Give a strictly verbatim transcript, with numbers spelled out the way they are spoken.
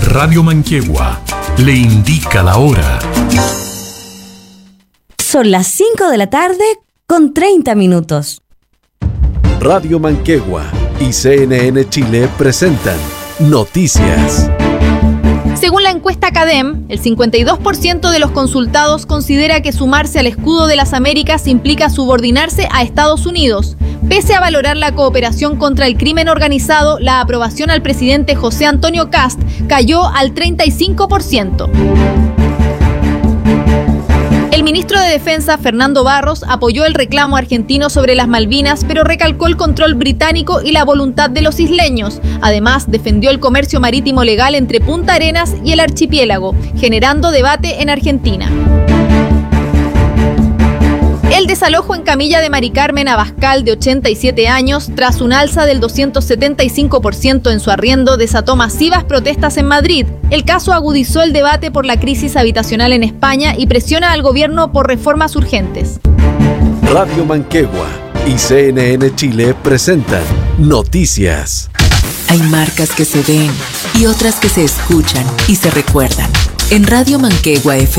Radio Manquehue le indica la hora. Son las cinco de la tarde con treinta minutos. Radio Manquehue y C N N Chile presentan Noticias. Según la encuesta CADEM, el cincuenta y dos por ciento de los consultados considera que sumarse al escudo de las Américas implica subordinarse a Estados Unidos. Pese a valorar la cooperación contra el crimen organizado, la aprobación al presidente José Antonio Kast cayó al treinta y cinco por ciento. El ministro de Defensa, Fernando Barros, apoyó el reclamo argentino sobre las Malvinas, pero recalcó el control británico y la voluntad de los isleños. Además, defendió el comercio marítimo legal entre Punta Arenas y el archipiélago, generando debate en Argentina. El desalojo en camilla de Mari Carmen Abascal, de ochenta y siete años, tras un alza del doscientos setenta y cinco por ciento en su arriendo, desató masivas protestas en Madrid. El caso agudizó el debate por la crisis habitacional en España y presiona al gobierno por reformas urgentes. Radio Manquehue y C N N Chile presentan Noticias. Hay marcas que se ven y otras que se escuchan y se recuerdan. En Radio Manquehue F